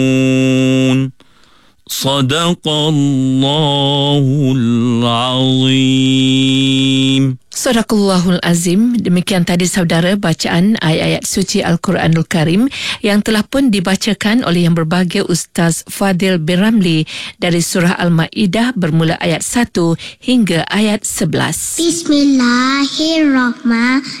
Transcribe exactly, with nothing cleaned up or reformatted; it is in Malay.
Sadaqallahul Azim. Sadaqallahul Azim. Demikian tadi saudara bacaan ayat-ayat suci Al-Quranul Karim yang telah pun dibacakan oleh yang berbahagia Ustaz Fadil bin Ramli dari surah Al-Ma'idah bermula ayat satu hingga ayat sebelas. Bismillahirrahmanirrahim.